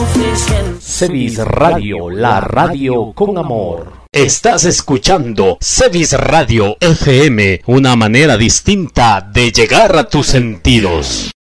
Cevis Radio, la radio con amor. Estás escuchando Cevis Radio FM, una manera distinta de llegar a tus sentidos.